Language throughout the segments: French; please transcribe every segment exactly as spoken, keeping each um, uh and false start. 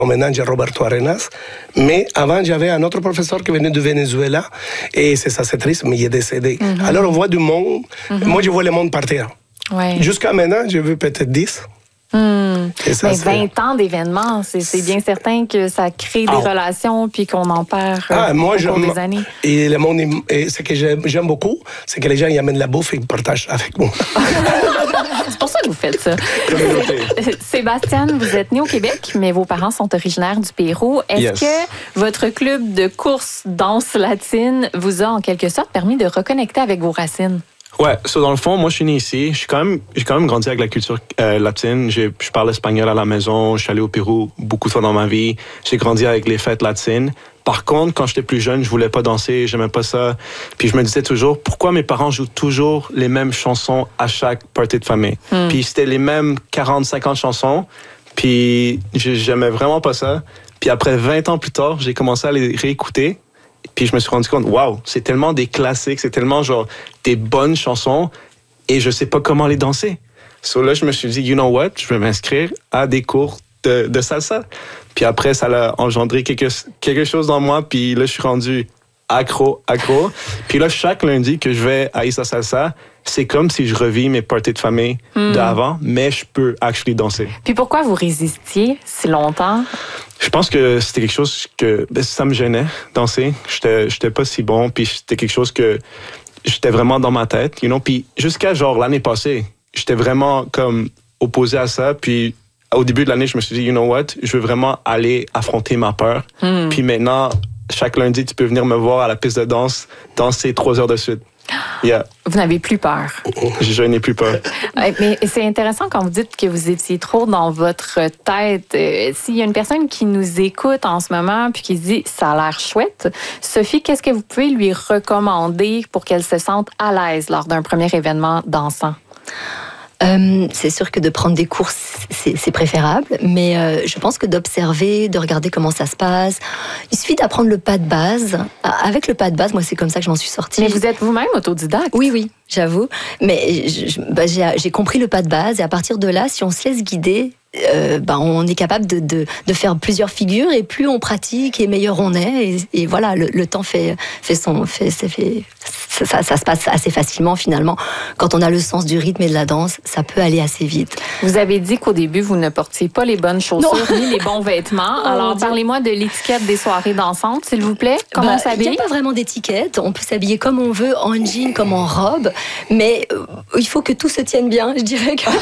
Maintenant, j'ai Roberto Arenas. Mais avant, j'avais un autre professeur qui venait du Venezuela. Et c'est ça, c'est triste, mais il est décédé. Mm-hmm. Alors, on voit du monde. Mm-hmm. Moi, je vois le monde partir. Ouais. Jusqu'à maintenant, j'ai vu peut-être dix. Mmh. Ça, mais c'est... vingt ans d'événements, c'est, c'est bien certain que ça crée des oh. relations puis qu'on en perd euh, ah, moi, au cours des années. Et le monde, et ce que j'aime, j'aime beaucoup, c'est que les gens ils amènent la bouffe et ils partagent avec moi. C'est pour ça que vous faites ça. Sébastien, vous êtes né au Québec, mais vos parents sont originaires du Pérou. Est-ce yes. que votre club de course danse latine vous a en quelque sorte permis de reconnecter avec vos racines? Ouais, so dans le fond, moi je suis né ici. Je suis quand même, j'ai quand même grandi avec la culture euh, latine. J'ai, je parle espagnol à la maison. Je suis allé au Pérou beaucoup de fois dans ma vie. J'ai grandi avec les fêtes latines. Par contre, quand j'étais plus jeune, je voulais pas danser, j'aimais pas ça. Puis je me disais toujours, pourquoi mes parents jouent toujours les mêmes chansons à chaque party de famille? Mm. Puis c'était les mêmes quarante, cinquante chansons. Puis j'aimais vraiment pas ça. Puis après vingt ans plus tard, j'ai commencé à les réécouter. Puis je me suis rendu compte, waouh, c'est tellement des classiques, c'est tellement genre des bonnes chansons et je sais pas comment les danser. So là, je me suis dit, you know what, je vais m'inscrire à des cours de, de salsa. Puis après, ça a engendré quelque, quelque chose dans moi. Puis là, je suis rendu accro, accro. Puis là, chaque lundi que je vais à Isla Salsa, c'est comme si je revis mes parties de famille mm. d'avant, mais je peux actually danser. Puis pourquoi vous résistiez si longtemps? Je pense que c'était quelque chose que ben, ça me gênait, danser. J'étais, j'étais pas si bon, puis c'était quelque chose que j'étais vraiment dans ma tête, you know. Puis jusqu'à genre l'année passée, j'étais vraiment comme opposé à ça. Puis au début de l'année, je me suis dit, you know what, je veux vraiment aller affronter ma peur. Mm. Puis maintenant, chaque lundi, tu peux venir me voir à la piste de danse, danser trois heures de suite. Yeah. Vous n'avez plus peur. Je n'ai plus peur. Mais c'est intéressant quand vous dites que vous étiez trop dans votre tête. Euh, s'il y a une personne qui nous écoute en ce moment puis qui se dit « ça a l'air chouette », Sophie, qu'est-ce que vous pouvez lui recommander pour qu'elle se sente à l'aise lors d'un premier événement dansant? Euh, c'est sûr que de prendre des cours, c'est, c'est préférable, mais euh, je pense que d'observer, de regarder comment ça se passe, il suffit d'apprendre le pas de base. Avec le pas de base, moi, c'est comme ça que je m'en suis sortie. Mais vous êtes vous-même autodidacte? Oui, oui, j'avoue. Mais je, bah, j'ai, j'ai compris le pas de base et à partir de là, si on se laisse guider, Euh, ben on est capable de, de, de faire plusieurs figures et plus on pratique et meilleur on est et, et voilà le, le temps fait, fait son fait, fait ça, ça, ça se passe assez facilement finalement quand on a le sens du rythme et de la danse, ça peut aller assez vite. Vous avez dit qu'au début vous ne portiez pas les bonnes chaussures non. ni les bons vêtements. Oh, alors parlez-moi de l'étiquette des soirées dansantes s'il vous plaît. Comment ben, on s'habille? Il n'y a pas vraiment d'étiquette, on peut s'habiller comme on veut, en jean comme en robe, mais euh, il faut que tout se tienne bien, je dirais que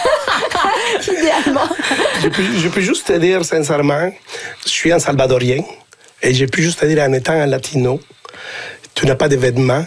idéalement. Je peux, je peux juste te dire sincèrement, je suis un Salvadorien et je peux juste te dire en étant un latino, tu n'as pas de vêtements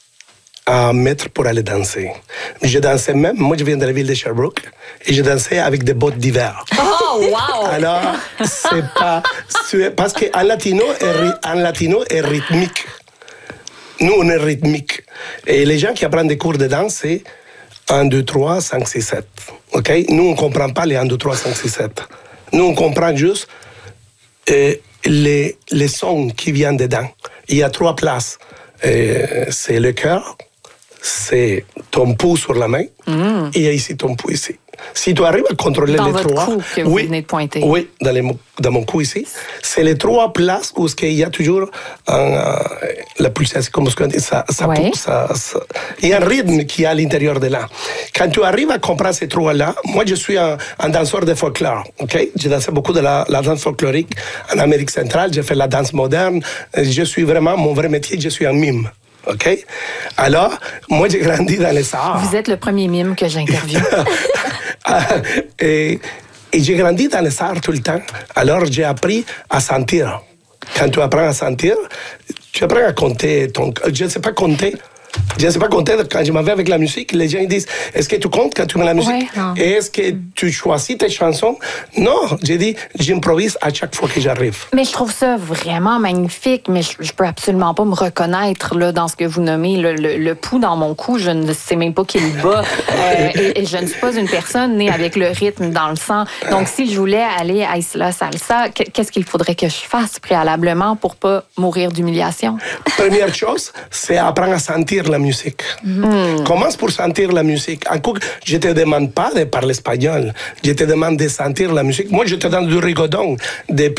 à mettre pour aller danser. Je dansais même, moi je viens de la ville de Sherbrooke et je dansais avec des bottes d'hiver. Oh wow! Alors, c'est pas... Parce qu'un latino, un latino est rythmique. Nous, on est rythmique. Et les gens qui apprennent des cours de danse, c'est un, deux, trois, cinq, six, sept. Okay? Nous, on ne comprend pas les un, deux, trois, cinq, six, sept. Nous, on comprend juste euh, les, les sons qui viennent dedans. Il y a trois places. Euh, c'est le cœur, c'est ton pouce sur la main, mm. et ici ton pouce ici. Si tu arrives à contrôler dans les votre trois... cou que vous oui, venez de pointer. Oui, dans, les, dans mon cou ici. C'est les trois places où il y a toujours un, la pulsation, comme on dit, ça, ça, ouais. ça, ça, il y a un rythme qui est à l'intérieur de là. Quand tu arrives à comprendre ces trois-là, moi je suis un, un danseur de folklore, ok? J'ai dansé beaucoup de la, la danse folklorique en Amérique centrale, j'ai fait la danse moderne, je suis vraiment, mon vrai métier, je suis un mime. OK? Alors, moi, j'ai grandi dans les Sahara. Vous êtes le premier mime que j'interviewe. et, et j'ai grandi dans les Sahara tout le temps. Alors, j'ai appris à sentir. Quand tu apprends à sentir, tu apprends à compter ton... Je ne sais pas compter. Je ne sais pas compter. Quand je m'en vais avec la musique, les gens disent, est-ce que tu comptes quand tu mets la musique? Ouais, et est-ce que tu choisis tes chansons? Non, j'ai dit, j'improvise à chaque fois que j'arrive. Mais je trouve ça vraiment magnifique, mais je, je peux absolument pas me reconnaître là, dans ce que vous nommez le, le, le pouls dans mon cou. Je ne sais même pas qui le bat. euh, et, et je ne suis pas une personne née avec le rythme dans le sang. Donc, si je voulais aller à Isla Salsa, qu'est-ce qu'il faudrait que je fasse préalablement pour pas mourir d'humiliation? Première chose, c'est apprendre à sentir sentir la musique. Mm. Commence pour sentir la musique. En coup, je te demande pas de parler espagnol. Je te demande de sentir la musique. Moi, je te donne du rigodon, des